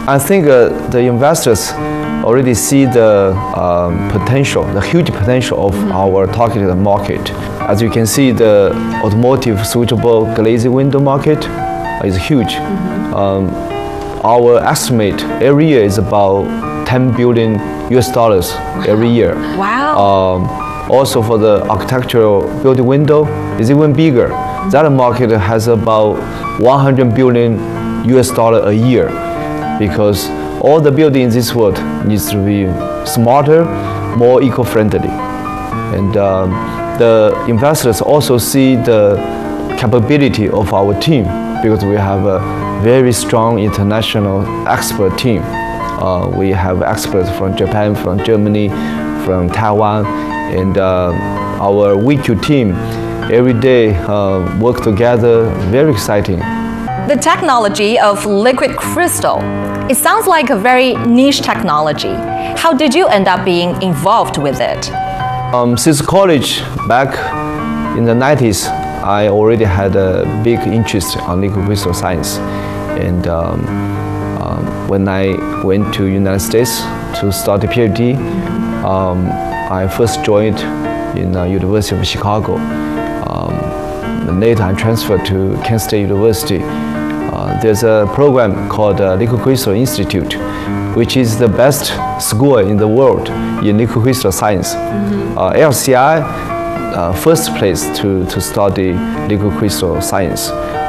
I think the investors already see the potential, the huge potential of our targeted market. As you can see, the automotive switchable glazing window market is huge. Our estimate every year is about $10 billion every year. Wow. Also for the architectural building window is even bigger. That market has about $100 billion a year, because all the buildings in this world needs to be smarter, more eco-friendly. And the investors also see the capability of our team, because we have a very strong international expert team. We have experts from Japan, from Germany, from Taiwan, and our WeQ team every day work together. Very exciting. The technology of liquid crystal, it sounds like a very niche technology. How did you end up being involved with it? Since college, back in the 90s, I already had a big interest on liquid crystal science. And when I went to United States to start a PhD, I first joined in University of Chicago. Later I transferred to Kent State University. There's a program called Liquid Crystal Institute, which is the best school in the world in liquid crystal science. LCI, first place to study liquid crystal science.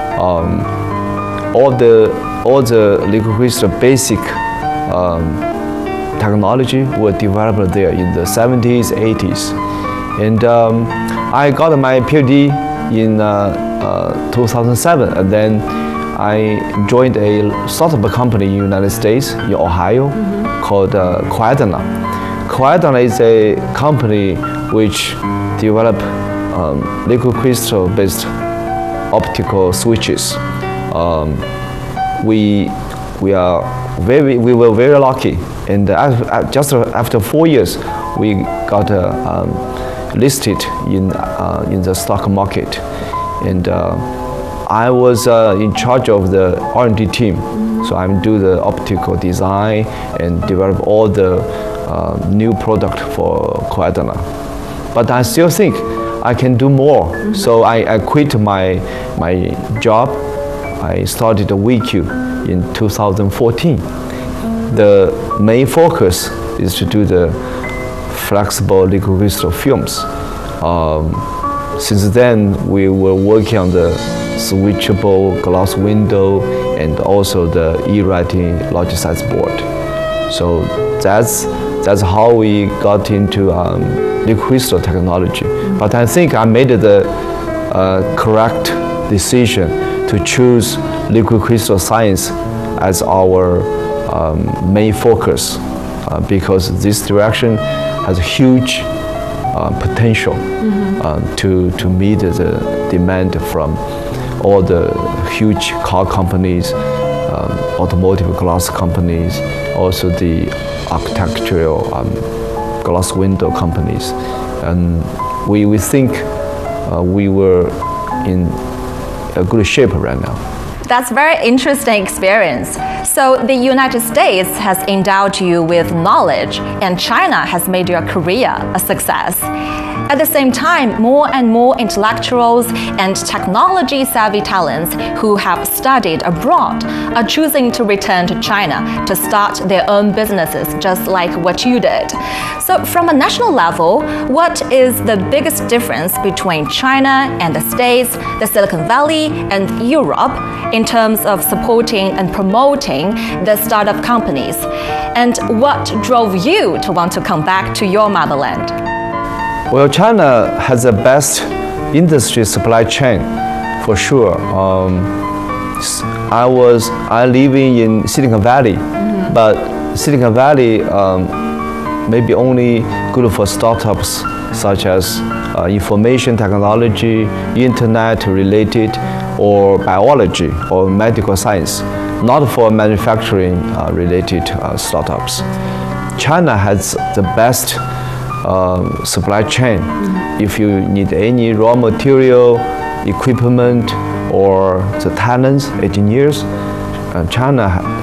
All the liquid crystal basic technology were developed there in the 70s, 80s. And I got my PhD in 2007, and then I joined a startup company in the United States, in Ohio, called Coadana. Coadana is a company which developed liquid crystal-based optical switches. We were very lucky, and just after 4 years, we got listed in the stock market, and I was in charge of the R&D team, so I do the optical design and develop all the new product for Coadana. But I still think I can do more, so I quit my job. I started WeQ in 2014. The main focus is to do the flexible liquid crystal films. Since then, we were working on the switchable glass window and also the e-writing large size board. So that's how we got into liquid crystal technology. But I think I made the correct decision to choose liquid crystal science as our main focus, because this direction has huge potential to meet the demand from all the huge car companies, automotive glass companies, also the architectural glass window companies. And we think we were in a good shape right now. That's a very interesting experience. So the United States has endowed you with knowledge, and China has made your career a success. At the same time, more and more intellectuals and technology-savvy talents who have studied abroad are choosing to return to China to start their own businesses, just like what you did. So from a national level, what is the biggest difference between China and the States, the Silicon Valley, and Europe in terms of supporting and promoting the startup companies? And what drove you to want to come back to your motherland? Well, China has the best industry supply chain, for sure. I living in Silicon Valley, but Silicon Valley maybe only good for startups such as information technology, internet related, or biology or medical science, not for manufacturing related startups. China has the best supply chain. If you need any raw material, equipment, or the talents, engineers, China